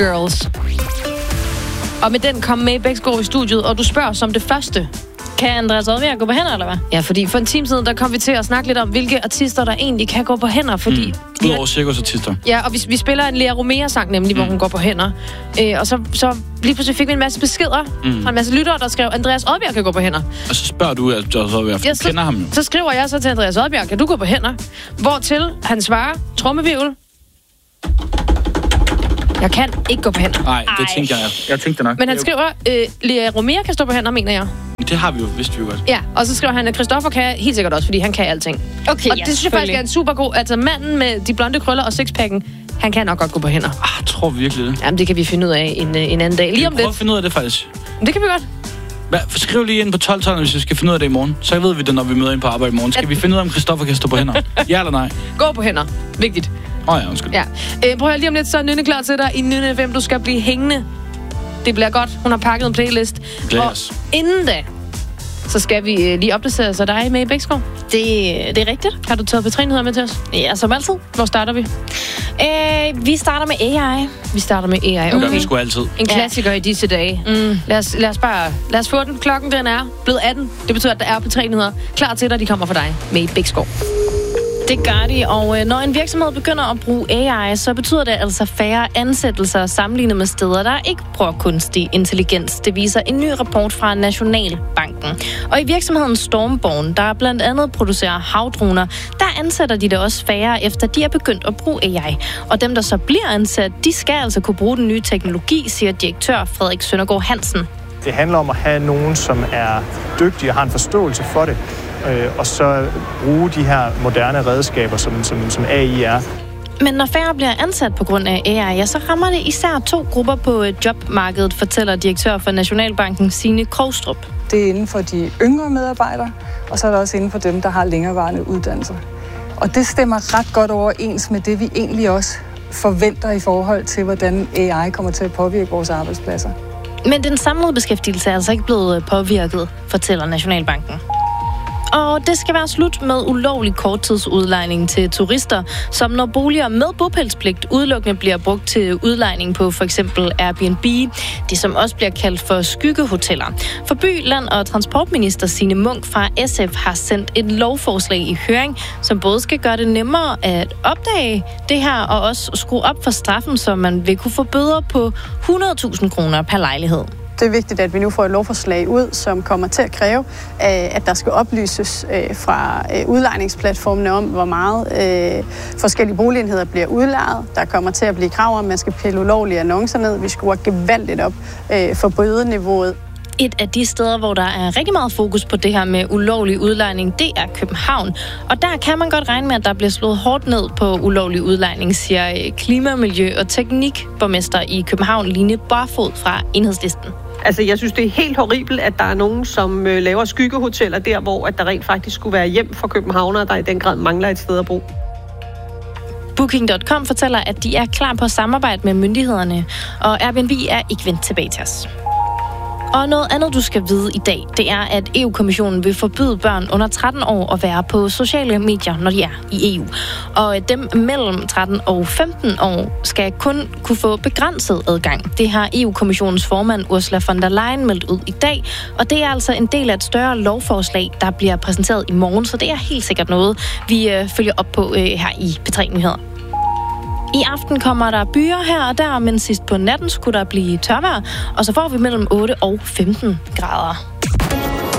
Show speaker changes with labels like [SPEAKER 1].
[SPEAKER 1] Girls. Og med den kom Maye Bæksgaard i studiet, og du spørger som det første.
[SPEAKER 2] Kan Andreas Odbjerg gå på hænder, eller hvad?
[SPEAKER 1] Ja, fordi for en time siden, der kom vi til at snakke lidt om, hvilke artister, der egentlig kan gå på hænder, fordi...
[SPEAKER 3] Udover cirkusartister.
[SPEAKER 1] Ja, og vi spiller en Lea Romea-sang nemlig, hvor hun går på hænder. Og så lige pludselig fik vi en masse beskeder fra en masse lyttere, der skrev, Andreas Odbjerg kan gå på hænder.
[SPEAKER 3] Og så spørger du, at Andreas Odbjerg kender ham jo.
[SPEAKER 1] Så skriver jeg så til Andreas Odbjerg, kan du gå på hænder? Hvortil han svarer, trommevivl. Jeg kan ikke gå på hænder.
[SPEAKER 3] Nej, det tænker jeg. Jeg tænkte nok.
[SPEAKER 1] Men han skriver, Lea Romea kan stå på hænder, mener jeg.
[SPEAKER 3] Det har vi jo, vidste vi jo godt.
[SPEAKER 1] Ja, og så skriver han, at Christoffer kan helt sikkert også, fordi han kan alting.
[SPEAKER 2] Okay,
[SPEAKER 1] og det synes jeg faktisk er en super god... Altså manden med de blonde krøller og sixpacken, han kan nok godt gå på hænder.
[SPEAKER 3] Jeg tror virkelig det.
[SPEAKER 1] Jamen, det kan vi finde ud af en anden dag. Lige om lidt.
[SPEAKER 3] Prøv at finde ud af det, faktisk.
[SPEAKER 1] Det kan vi godt.
[SPEAKER 3] Skriv lige ind på 12, hvis vi skal finde ud af det i morgen. Så ved vi det, når vi møder ind på arbejde i morgen. Skal vi finde ud af, om Christoffer kan stå på hænder? Ja eller nej?
[SPEAKER 1] Gå på hænder. Vigtigt.
[SPEAKER 3] Ja, undskyld.
[SPEAKER 1] Ja. Prøv at lige om lidt, så er Nynne klar til dig i Nynne FM. Du skal blive hængende. Det bliver godt. Hun har pakket en playlist. Og inden da, så skal vi lige opdatere sig dig med i Bæksgaard.
[SPEAKER 2] Det er rigtigt.
[SPEAKER 1] Har du taget betræningsheder med til os?
[SPEAKER 2] Ja, som altid.
[SPEAKER 1] Hvor starter vi?
[SPEAKER 2] Vi starter med AI.
[SPEAKER 1] Vi starter med AI.
[SPEAKER 3] Det gør vi sgu altid.
[SPEAKER 1] En klassiker i disse dage. Lad os få den. Klokken den er blevet 18. Det betyder, at der er betræningsheder klar til dig. De kommer for dig med i Bæksgaard.
[SPEAKER 2] Det gør de, og når en virksomhed begynder at bruge AI, så betyder det altså færre ansættelser sammenlignet med steder, der ikke bruger kunstig intelligens. Det viser en ny rapport fra Nationalbanken. Og i virksomheden Stormborn, der blandt andet producerer havdroner, der ansætter de det også færre, efter de er begyndt at bruge AI. Og dem, der så bliver ansat, de skal altså kunne bruge den nye teknologi, siger direktør Frederik Søndergaard Hansen.
[SPEAKER 4] Det handler om at have nogen, som er dygtige og har en forståelse for det. Og så bruge de her moderne redskaber, som AI er.
[SPEAKER 2] Men når færre bliver ansat på grund af AI, ja, så rammer det især 2 grupper på jobmarkedet, fortæller direktør for Nationalbanken Signe Krogstrup.
[SPEAKER 5] Det er inden for de yngre medarbejdere, og så er det også inden for dem, der har længerevarende uddannelser. Og det stemmer ret godt overens med det, vi egentlig også forventer i forhold til, hvordan AI kommer til at påvirke vores arbejdspladser.
[SPEAKER 2] Men den samlede beskæftigelse er altså ikke blevet påvirket, fortæller Nationalbanken. Og det skal være slut med ulovlig korttidsudlejning til turister, som når boliger med bopælspligt udelukkende bliver brugt til udlejning på for eksempel Airbnb, det som også bliver kaldt for skyggehoteller. For By-, Land- og Transportminister Signe Munk fra SF har sendt et lovforslag i høring, som både skal gøre det nemmere at opdage det her, og også skrue op for straffen, så man vil kunne få bøder på 100.000 kroner per lejlighed.
[SPEAKER 6] Det er vigtigt, at vi nu får et lovforslag ud, som kommer til at kræve, at der skal oplyses fra udlejningsplatformene om, hvor meget forskellige boligenheder bliver udlejet. Der kommer til at blive krav om, at man skal pille ulovlige annoncer ned. Vi skruer gevaldigt op for bødeniveauet.
[SPEAKER 2] Et af de steder, hvor der er rigtig meget fokus på det her med ulovlig udlejning, det er København. Og der kan man godt regne med, at der bliver slået hårdt ned på ulovlig udlejning, siger klima-, miljø- og teknikborgmester i København, Line Barfod fra Enhedslisten.
[SPEAKER 7] Altså, jeg synes, det er helt horribelt, at der er nogen, som laver skyggehoteller der, hvor at der rent faktisk skulle være hjem for københavnere, der i den grad mangler et sted at bo.
[SPEAKER 2] Booking.com fortæller, at de er klar på at samarbejde med myndighederne, og Airbnb er ikke vendt tilbage til os. Og noget andet, du skal vide i dag, det er, at EU-kommissionen vil forbyde børn under 13 år at være på sociale medier, når de er i EU. Og dem mellem 13 og 15 år skal kun kunne få begrænset adgang. Det har EU-kommissionens formand Ursula von der Leyen meldt ud i dag, og det er altså en del af et større lovforslag, der bliver præsenteret i morgen, så det er helt sikkert noget, vi følger op på her i P3 Nyheder. I aften kommer der byer her og der, men sidst på natten skulle der blive tørvejr, og så får vi mellem 8 og 15 grader.